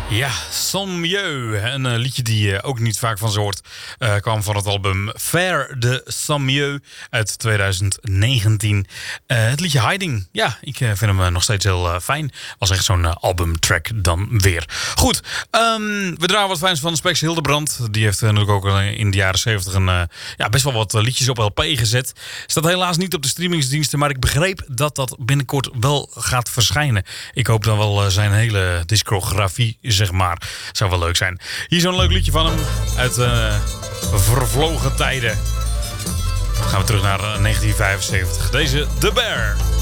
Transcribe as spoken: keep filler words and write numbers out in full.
Ja, Sans Mieux. Een uh, liedje die je ook niet vaak van zo hoort. Uh, kwam van het album Faire de Sans Mieux uit twintig negentien. Uh, het liedje Hiding. Ja, ik uh, vind hem uh, nog steeds heel uh, fijn. Was echt zo'n uh, albumtrack dan weer. Goed, um, we draaien wat fijns van Spex Hildebrand. Die heeft uh, natuurlijk ook uh, in de jaren zeventig een, uh, ja, best wel wat uh, liedjes op L P gezet. Staat helaas niet op de streamingsdiensten, maar ik begreep dat dat binnenkort wel gaat verschijnen. Ik hoop dan wel uh, zijn hele discografie, zeg maar. Zou wel leuk zijn. Hier zo'n leuk liedje van hem uit uh, vervlogen tijden. Dan gaan we terug naar uh, negentien vijfenzeventig. Deze The Bear.